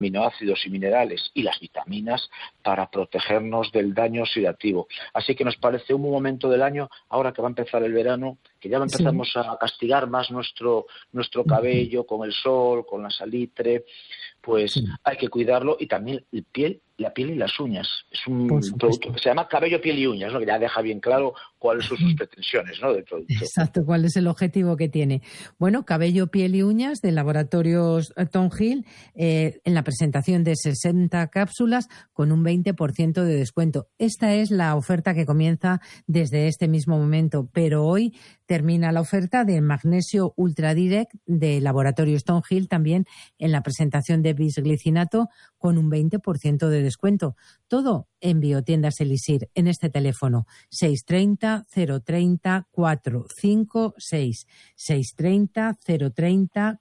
aminoácidos y minerales y las vitaminas para protegernos del daño oxidativo. Así que nos parece un momento del año, ahora que va a empezar el verano, que ya empezamos a castigar más nuestro cabello con el sol, con la salitre, pues hay que cuidarlo, y también la piel y las uñas. Es un producto que se llama cabello, piel y uñas, ¿no? Que ya deja bien claro cuáles son sus pretensiones, ¿no?, del producto. Exacto, cuál es el objetivo que tiene. Bueno, cabello, piel y uñas de Laboratorios Thornhill, en la presentación de 60 cápsulas con un 20% de descuento. Esta es la oferta que comienza desde este mismo momento, pero hoy termina la oferta de Magnesio Ultra Direct de Laboratorios Thornhill, también en la presentación de bisglicinato con un 20% de descuento. Todo en Biotiendas Elixir, en este teléfono 630 030 456, 630 030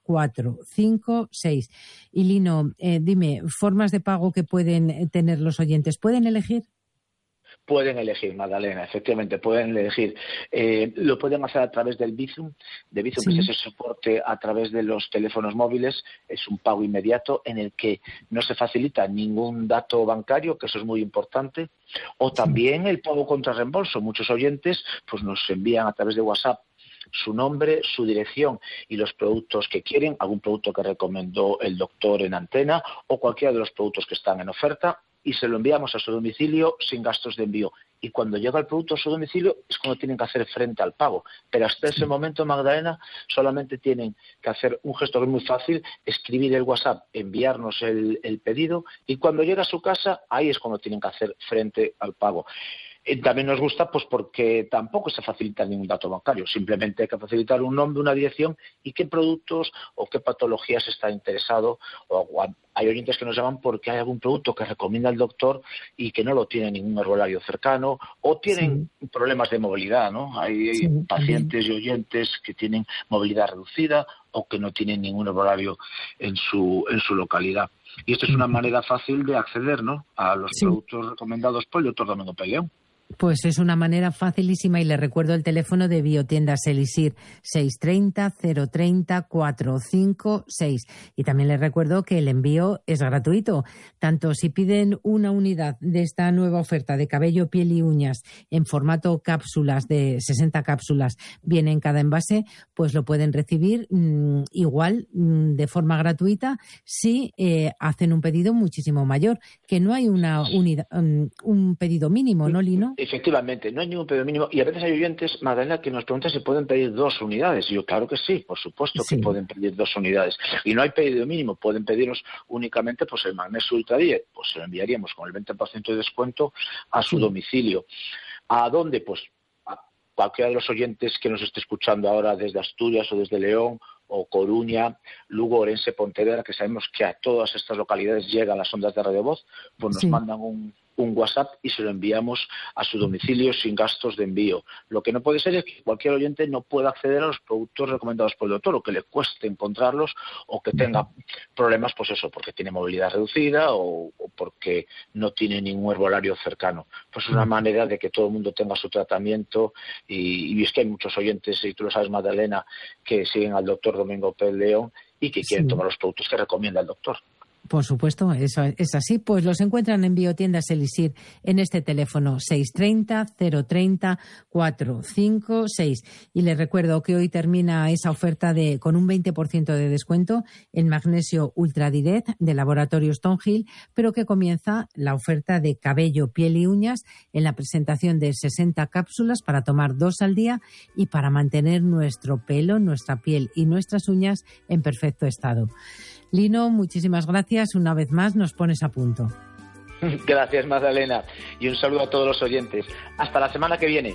456. Y Lino, dime, formas de pago que pueden tener los oyentes, ¿pueden elegir? Pueden elegir, Magdalena, efectivamente, pueden elegir. Lo pueden hacer a través del Bizum, que es ese soporte a través de los teléfonos móviles. Es un pago inmediato en el que no se facilita ningún dato bancario, que eso es muy importante. O también el pago contra reembolso. Muchos oyentes pues nos envían a través de WhatsApp su nombre, su dirección y los productos que quieren, algún producto que recomendó el doctor en antena o cualquiera de los productos que están en oferta, y se lo enviamos a su domicilio sin gastos de envío. Y cuando llega el producto a su domicilio es cuando tienen que hacer frente al pago. Pero hasta ese momento, Magdalena, solamente tienen que hacer un gesto que es muy fácil: escribir el WhatsApp, enviarnos el pedido, y cuando llega a su casa, ahí es cuando tienen que hacer frente al pago. También nos gusta pues porque tampoco se facilita ningún dato bancario, simplemente hay que facilitar un nombre, una dirección y qué productos o qué patologías está interesado. O hay oyentes que nos llaman porque hay algún producto que recomienda el doctor y que no lo tiene ningún herbolario cercano, o tienen problemas de movilidad, ¿no? Hay pacientes y oyentes que tienen movilidad reducida o que no tienen ningún herbolario en su localidad. Y esto es una manera fácil de acceder, ¿no?, a los productos recomendados por el doctor Domingo Peleón. Pues es una manera facilísima, y le recuerdo el teléfono de Biotiendas Elixir, 630 030 456. Y también les recuerdo que el envío es gratuito. Tanto si piden una unidad de esta nueva oferta de cabello, piel y uñas en formato cápsulas de 60 cápsulas, viene en cada envase, pues lo pueden recibir igual de forma gratuita si hacen un pedido muchísimo mayor, que no hay una unidad, un pedido mínimo, ¿no, Lino? Efectivamente, no hay ningún pedido mínimo, y a veces hay oyentes, Magdalena, que nos preguntan si pueden pedir 2 unidades. Y yo, claro que sí, por supuesto que pueden pedir 2 unidades. Y no hay pedido mínimo, pueden pedirnos únicamente pues el Magnesio Ultra 10, pues se lo enviaríamos con el 20% de descuento a su domicilio. ¿A dónde? Pues a cualquiera de los oyentes que nos esté escuchando ahora desde Asturias o desde León o Coruña, Lugo, Orense, Pontevedra, que sabemos que a todas estas localidades llegan las ondas de Radio Voz, pues nos mandan un WhatsApp y se lo enviamos a su domicilio sin gastos de envío. Lo que no puede ser es que cualquier oyente no pueda acceder a los productos recomendados por el doctor, o que le cueste encontrarlos, o que tenga problemas, pues eso, porque tiene movilidad reducida o porque no tiene ningún herbolario cercano. Pues es una manera de que todo el mundo tenga su tratamiento, y es que hay muchos oyentes, y tú lo sabes, Magdalena, que siguen al doctor Domingo Peleón y que quieren tomar los productos que recomienda el doctor. Por supuesto, eso es así. Pues los encuentran en Biotiendas Elixir en este teléfono 630 030 456. Y les recuerdo que hoy termina esa oferta con un 20% de descuento en Magnesio Ultra Direct de Laboratorios Thornhill, pero que comienza la oferta de cabello, piel y uñas en la presentación de 60 cápsulas para tomar 2 al día y para mantener nuestro pelo, nuestra piel y nuestras uñas en perfecto estado. Lino, muchísimas gracias. Una vez más nos pones a punto. Gracias, Magdalena. Y un saludo a todos los oyentes. Hasta la semana que viene.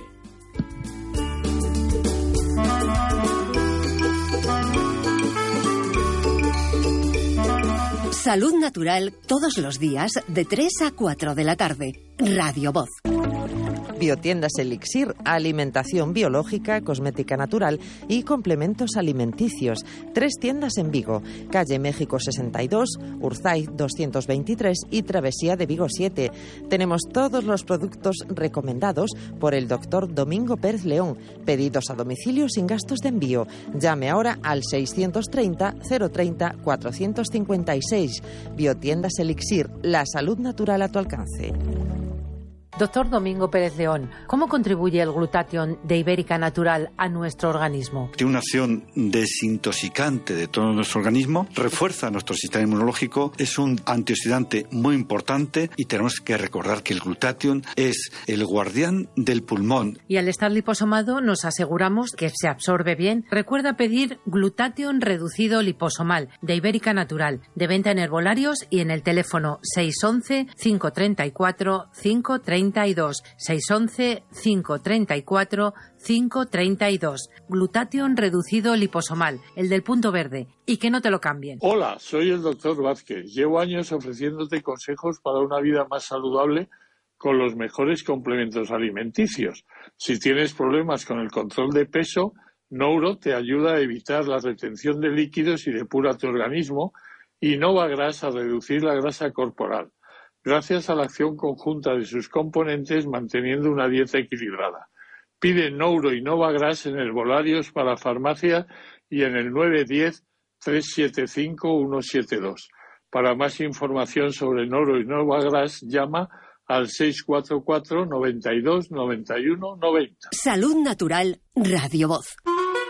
Salud Natural todos los días de 3 a 4 de la tarde. Radio Voz. Biotiendas Elixir, alimentación biológica, cosmética natural y complementos alimenticios. 3 tiendas en Vigo, calle México 62, Urzaiz 223 y Travesía de Vigo 7. Tenemos todos los productos recomendados por el doctor Domingo Pérez León. Pedidos a domicilio sin gastos de envío. Llame ahora al 630 030 456. Biotiendas Elixir, la salud natural a tu alcance. Doctor Domingo Pérez León, ¿cómo contribuye el glutatión de Ibérica Natural a nuestro organismo? Tiene una acción desintoxicante de todo nuestro organismo, refuerza nuestro sistema inmunológico, es un antioxidante muy importante y tenemos que recordar que el glutatión es el guardián del pulmón. Y al estar liposomado nos aseguramos que se absorbe bien. Recuerda pedir glutatión reducido liposomal de Ibérica Natural, de venta en herbolarios y en el teléfono 611 534 532. 611 534 532. Glutatión reducido liposomal, el del punto verde. Y que no te lo cambien. Hola, soy el doctor Vázquez. Llevo años ofreciéndote consejos para una vida más saludable con los mejores complementos alimenticios. Si tienes problemas con el control de peso, Nouro te ayuda a evitar la retención de líquidos y depura tu organismo, y Novagras a reducir la grasa corporal, gracias a la acción conjunta de sus componentes manteniendo una dieta equilibrada. Pide Nouro y Novagras en herbolarios para farmacia y en el 910-375-172. Para más información sobre Nouro y Novagras, llama al 644 92 91 90. Salud Natural, Radio Voz.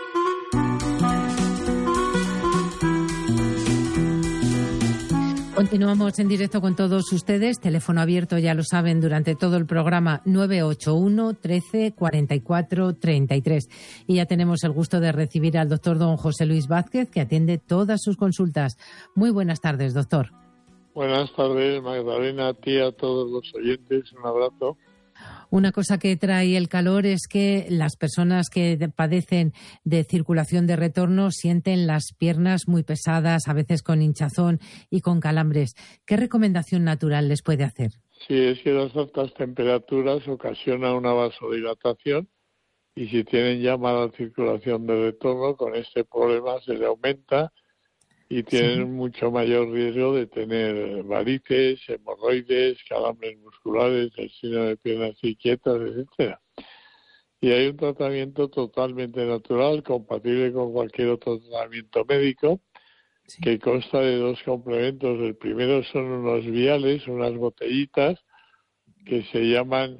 Continuamos en directo con todos ustedes. Teléfono abierto, ya lo saben, durante todo el programa 981 13 44 33. Y ya tenemos el gusto de recibir al doctor don José Luis Vázquez, que atiende todas sus consultas. Muy buenas tardes, doctor. Buenas tardes, Magdalena, a ti, a todos los oyentes. Un abrazo. Una cosa que trae el calor es que las personas que padecen de circulación de retorno sienten las piernas muy pesadas, a veces con hinchazón y con calambres. ¿Qué recomendación natural les puede hacer? Sí, es que las altas temperaturas ocasionan una vasodilatación y si tienen ya mala circulación de retorno, con este problema se le aumenta y tienen mucho mayor riesgo de tener varices, hemorroides, calambres musculares, el síndrome de piernas inquietas, etcétera. Y hay un tratamiento totalmente natural, compatible con cualquier otro tratamiento médico, que consta de 2 complementos. El primero son unos viales, unas botellitas, que se llaman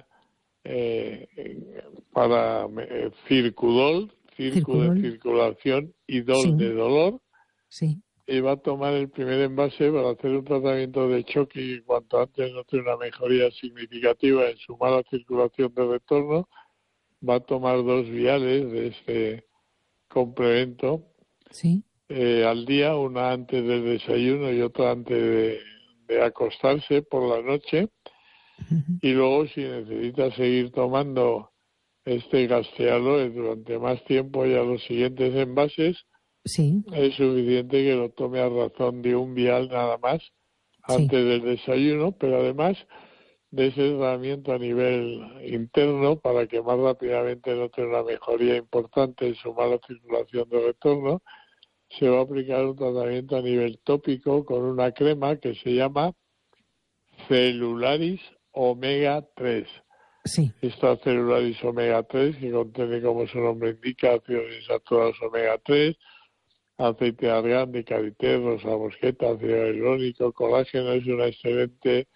Circudol, circo de circulación, y dol de dolor. Sí. Y va a tomar el primer envase para hacer un tratamiento de choque y cuanto antes no tiene una mejoría significativa en su mala circulación de retorno, va a tomar 2 viales de este complemento al día, una antes del desayuno y otra antes de acostarse por la noche. Y luego, si necesita seguir tomando este Gastealoe durante más tiempo, ya los siguientes envases, es suficiente que lo tome a razón de 1 vial nada más antes del desayuno, pero además de ese tratamiento a nivel interno para que más rápidamente note una mejoría importante en su mala circulación de retorno, se va a aplicar un tratamiento a nivel tópico con una crema que se llama Celularis Omega 3. Esta Celularis Omega 3, que contiene, como su nombre indica, ácidos insaturados omega 3, aceite de argán, de karité, rosa mosqueta, ácido hialurónico, colágeno, es una excelente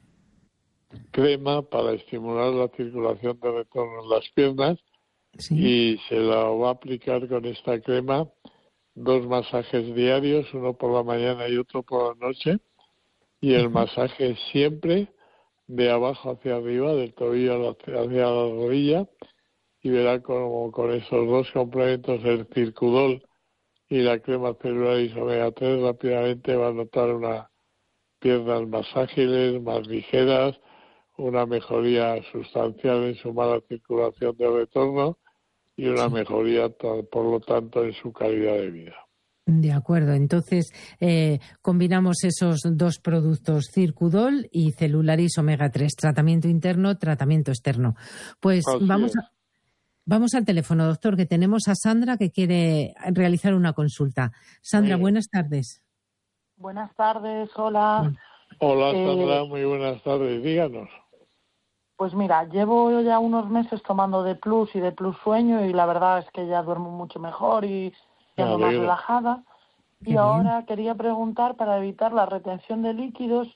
crema para estimular la circulación de retorno en las piernas y se la va a aplicar con esta crema 2 masajes diarios, uno por la mañana y otro por la noche, y el masaje siempre de abajo hacia arriba, del tobillo hacia la rodilla, y verá como con esos 2 complementos, el Circudol y la crema Celularis Omega 3, rápidamente va a notar unas piernas más ágiles, más ligeras, una mejoría sustancial en su mala circulación de retorno y una mejoría, por lo tanto, en su calidad de vida. De acuerdo, entonces combinamos esos dos productos, Circudol y Celularis Omega 3, tratamiento interno, tratamiento externo. Pues vamos al teléfono, doctor, que tenemos a Sandra que quiere realizar una consulta. Sandra, buenas tardes. Buenas tardes, hola. Hola Sandra, muy buenas tardes, díganos. Pues mira, llevo ya unos meses tomando de Plus y de Plus Sueño y la verdad es que ya duermo mucho mejor y ando más relajada. Y ahora quería preguntar para evitar la retención de líquidos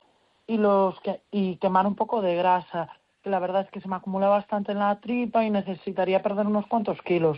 y quemar un poco de grasa. La verdad es que se me acumula bastante en la tripa y necesitaría perder unos cuantos kilos.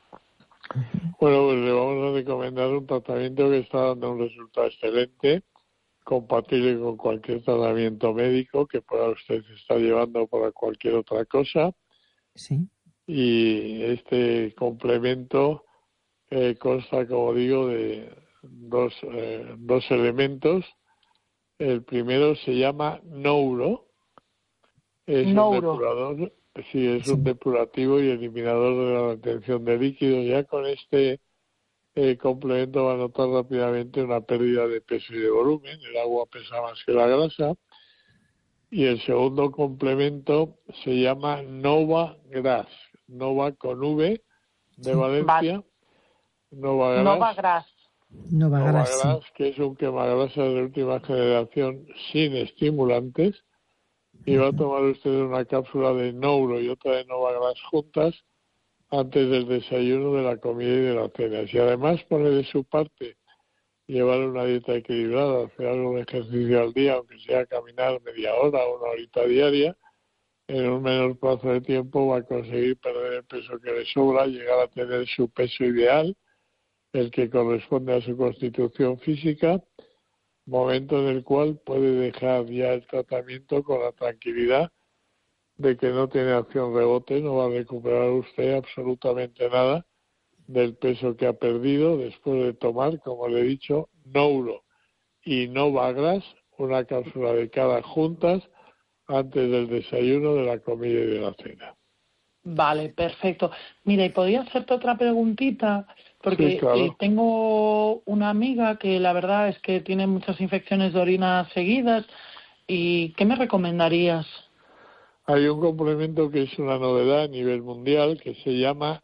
Bueno, pues le vamos a recomendar un tratamiento que está dando un resultado excelente, compatible con cualquier tratamiento médico que pueda usted estar llevando para cualquier otra cosa. Sí. Y este complemento consta, como digo, de dos elementos. El primero se llama Nouro. Es un depurador, sí, es un depurativo y eliminador de la retención de líquidos. Ya con este complemento va a notar rápidamente una pérdida de peso y de volumen. El agua pesa más que la grasa. Y el segundo complemento se llama Nova Gras. Nova con V de Valencia. Nova Gras, que es un quemagrasa de última generación sin estimulantes. Y va a tomar usted una cápsula de Nouro y otra de Nova Gras juntas antes del desayuno, de la comida y de la cena. Si además pone de su parte llevar una dieta equilibrada, hacer algún ejercicio al día, aunque sea caminar media hora o una horita diaria, en un menor plazo de tiempo va a conseguir perder el peso que le sobra, llegar a tener su peso ideal, el que corresponde a su constitución física, momento en el cual puede dejar ya el tratamiento con la tranquilidad de que no tiene acción rebote, no va a recuperar usted absolutamente nada del peso que ha perdido después de tomar, como le he dicho, Nouro y Nova Gras, una cápsula de cada juntas antes del desayuno, de la comida y de la cena. Vale, perfecto. Mira, ¿y podría hacerte otra preguntita? Porque sí, claro. Tengo una amiga que la verdad es que tiene muchas infecciones de orina seguidas. ¿Y qué me recomendarías? Hay un complemento que es una novedad a nivel mundial que se llama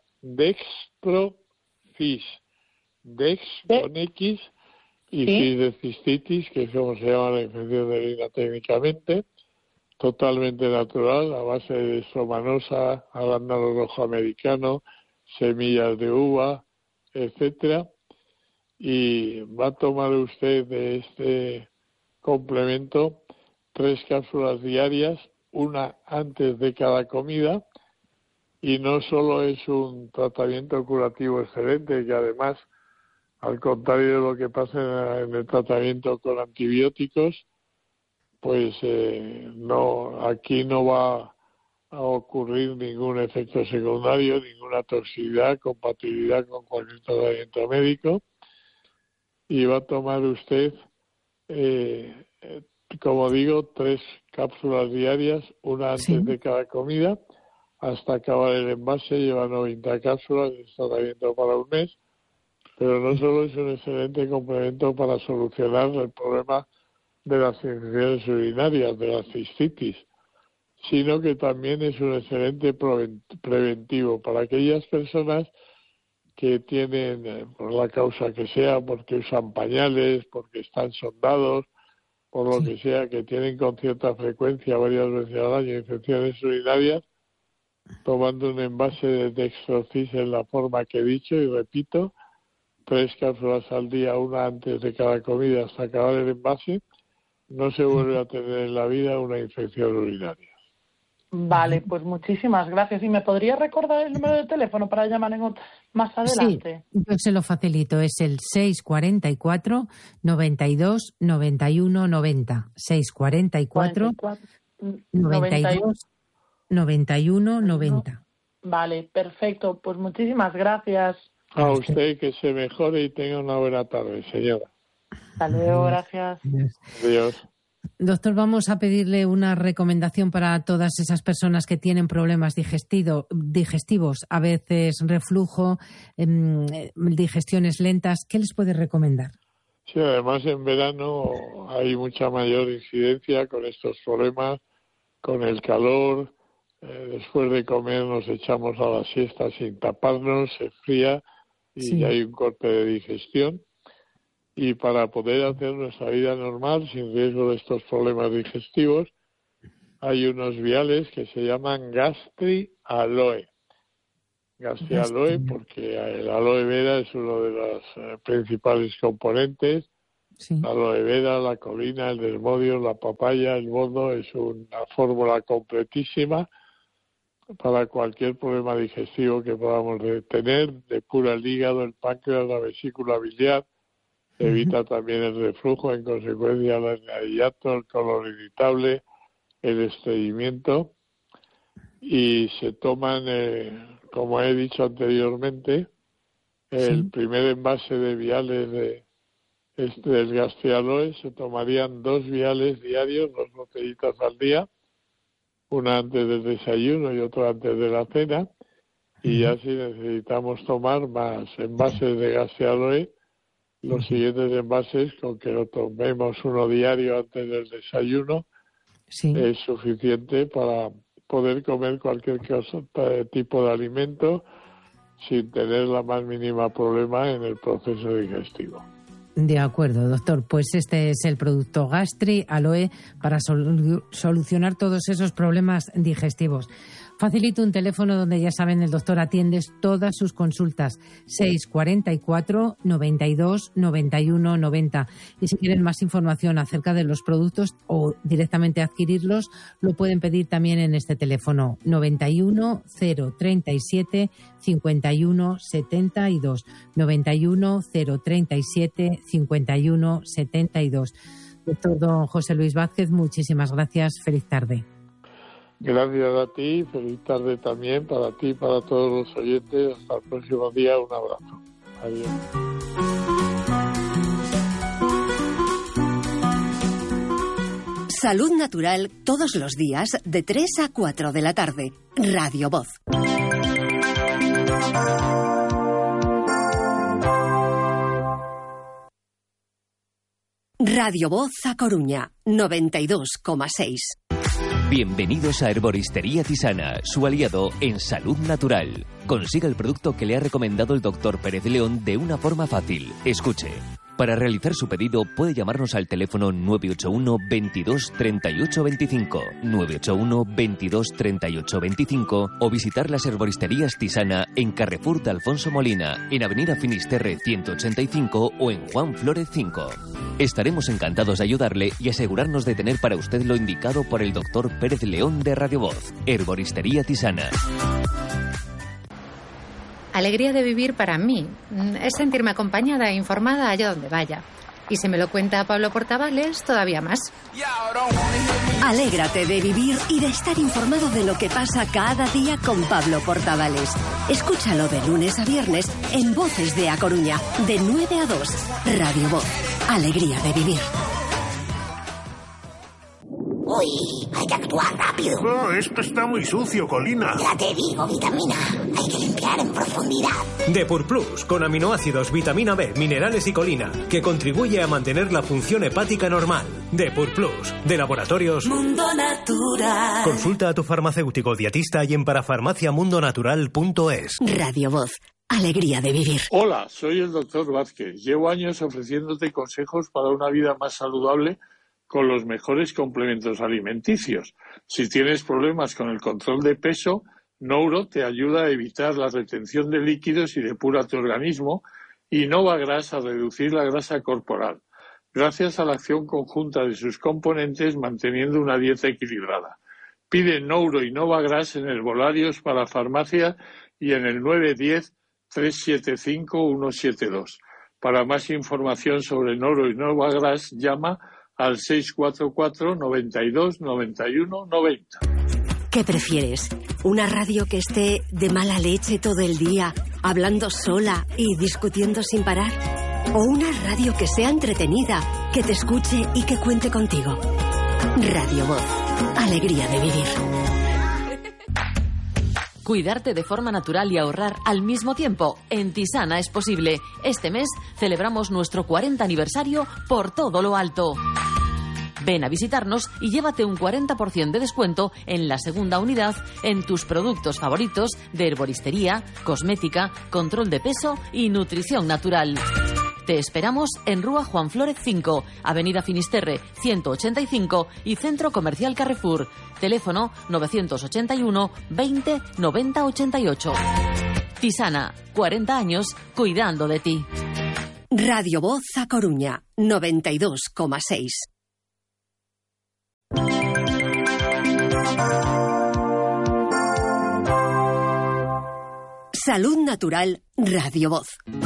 Dextrofis. Dex con X y Fis de cistitis, que es como se llama la infección de orina técnicamente, totalmente natural, a base de estromanosa, arándano rojo americano, semillas de uva, etcétera. Y va a tomar usted de este complemento 3 cápsulas diarias, una antes de cada comida, y no solo es un tratamiento curativo excelente, que además, al contrario de lo que pasa en el tratamiento con antibióticos, pues aquí no va a ocurrir ningún efecto secundario, ninguna toxicidad, compatibilidad con cualquier tratamiento médico, y va a tomar usted, como digo, 3 cápsulas diarias, una antes de cada comida, hasta acabar el envase. Lleva 90 cápsulas, es tratamiento para un mes, pero no solo es un excelente complemento para solucionar el problema de las infecciones urinarias, de la cistitis, sino que también es un excelente preventivo para aquellas personas que tienen, por la causa que sea, porque usan pañales, porque están sondados, por lo que sea, que tienen con cierta frecuencia, varias veces al año, infecciones urinarias, tomando un envase de Dextrofis en la forma que he dicho, y repito, 3 cápsulas al día, una antes de cada comida hasta acabar el envase, no se vuelve a tener en la vida una infección urinaria. Vale, pues muchísimas gracias. ¿Y me podría recordar el número de teléfono para llamar más adelante? Sí, yo se lo facilito. Es el 644 92 91 90. 644 92 91 90. Vale, perfecto. Pues muchísimas gracias. A usted, que se mejore y tenga una buena tarde, señora. Hasta luego, gracias. Adiós. Doctor, vamos a pedirle una recomendación para todas esas personas que tienen problemas digestivos, a veces reflujo, digestiones lentas. ¿Qué les puede recomendar? Sí, además en verano hay mucha mayor incidencia con estos problemas, con el calor. Después de comer nos echamos a la siesta sin taparnos, se fría y hay un corte de digestión. Y para poder hacer nuestra vida normal, sin riesgo de estos problemas digestivos, hay unos viales que se llaman Gastri Aloe. Gastri Aloe porque el aloe vera es uno de los principales componentes. La aloe vera, la colina, el desmodio, la papaya, el bono, es una fórmula completísima para cualquier problema digestivo que podamos tener. Depura el hígado, el páncreas, la vesícula biliar. Evita también el reflujo, en consecuencia el hiato, el colon irritable, el estreñimiento. Y se toman, como he dicho anteriormente, el primer envase de viales del Gastri Aloe, se tomarían 2 viales diarios, 2 botellitas al día, una antes del desayuno y otra antes de la cena. Y ya si necesitamos tomar más envases de Gastri Aloe, los siguientes envases, con que lo tomemos uno diario antes del desayuno, es suficiente para poder comer cualquier tipo de alimento sin tener la más mínima problema en el proceso digestivo. De acuerdo, doctor. Pues este es el producto Gastri Aloe para solucionar todos esos problemas digestivos. Facilito un teléfono donde, ya saben, el doctor atiende todas sus consultas. 644 92 91 90. Y si quieren más información acerca de los productos o directamente adquirirlos, lo pueden pedir también en este teléfono 91 037 51 72. 91 037 51 72. Doctor don José Luis Vázquez, muchísimas gracias. Feliz tarde. Gracias a ti, feliz tarde también para ti y para todos los oyentes. Hasta el próximo día, un abrazo. Adiós. Salud Natural todos los días de 3 a 4 de la tarde. Radio Voz. Radio Voz a Coruña, 92,6. Bienvenidos a Herboristería Tisana, su aliado en salud natural. Consiga el producto que le ha recomendado el doctor Pérez León de una forma fácil. Escuche. Para realizar su pedido puede llamarnos al teléfono 981 22 38 25, 981 22 38 25 o visitar las herboristerías Tisana en Carrefour de Alfonso Molina, en Avenida Finisterre 185 o en Juan Flórez 5. Estaremos encantados de ayudarle y asegurarnos de tener para usted lo indicado por el doctor Pérez León de Radio Voz. Herboristería Tisana. Alegría de vivir para mí es sentirme acompañada e informada allá donde vaya. Y si me lo cuenta Pablo Portavales, todavía más. Alégrate de vivir y de estar informado de lo que pasa cada día con Pablo Portavales. Escúchalo de lunes a viernes en Voces de A Coruña, de 9 a 2. Radio Voz. Alegría de vivir. Uy, hay que actuar rápido. Oh, esto está muy sucio, Colina. Ya te digo, vitamina. Hay que limpiar en profundidad. Depur Plus, con aminoácidos, vitamina B, minerales y colina, que contribuye a mantener la función hepática normal. Depur Plus, de Laboratorios Mundo Natural. Consulta a tu farmacéutico dietista y en parafarmaciamundonatural.es. Radio Voz. Alegría de vivir. Hola, soy el doctor Vázquez. Llevo años ofreciéndote consejos para una vida más saludable con los mejores complementos alimenticios. Si tienes problemas con el control de peso, Nouro te ayuda a evitar la retención de líquidos y depura tu organismo, y Novagras a reducir la grasa corporal, gracias a la acción conjunta de sus componentes manteniendo una dieta equilibrada. Pide Nouro y Novagras en herbolarios para farmacia y en el 910-375-172. Para más información sobre Nouro y Novagras, llama al 644 92 91 90. ¿Qué prefieres? ¿Una radio que esté de mala leche todo el día, hablando sola y discutiendo sin parar? ¿O una radio que sea entretenida, que te escuche y que cuente contigo? Radio Voz. Alegría de vivir. Cuidarte de forma natural y ahorrar al mismo tiempo. En Tisana es posible. Este mes celebramos nuestro 40 aniversario por todo lo alto. Ven a visitarnos y llévate un 40% de descuento en la segunda unidad en tus productos favoritos de herboristería, cosmética, control de peso y nutrición natural. Te esperamos en Rúa Juan Flórez 5, Avenida Finisterre 185 y Centro Comercial Carrefour. Teléfono 981 20 90 88. Tisana, 40 años cuidando de ti. Radio Voz A Coruña, 92,6. Salud Natural, Radio Voz.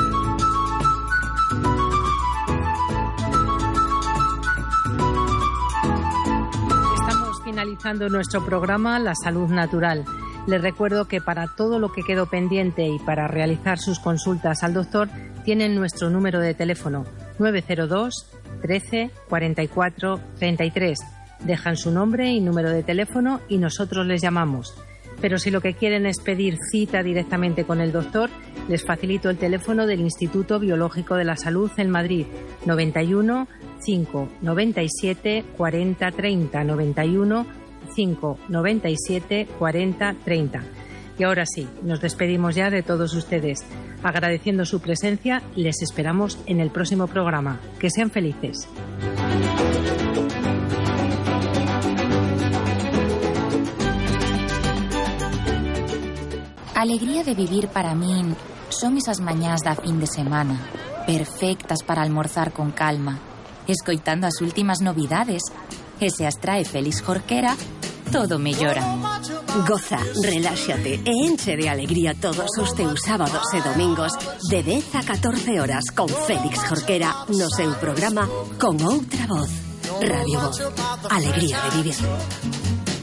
Estamos finalizando nuestro programa La Salud Natural. Les recuerdo que para todo lo que quedó pendiente y para realizar sus consultas al doctor, tienen nuestro número de teléfono 902 13 44 33. Dejan su nombre y número de teléfono y nosotros les llamamos. Pero si lo que quieren es pedir cita directamente con el doctor, les facilito el teléfono del Instituto Biológico de la Salud en Madrid, 91 5 97 40 30, 91 5 97 40 30. Y ahora sí, nos despedimos ya de todos ustedes. Agradeciendo su presencia, les esperamos en el próximo programa. Que sean felices. Alegría de vivir para min son esas mañás da fin de semana, perfectas para almorzar con calma, escoitando as últimas novidades, e se as trae Félix Jorquera, todo mellora. Goza, reláxate e enche de alegría todos os teus sábados e domingos de 10 a 14 horas con Félix Jorquera no seu programa Con Outra Voz. Radio Voz. Alegría de vivir.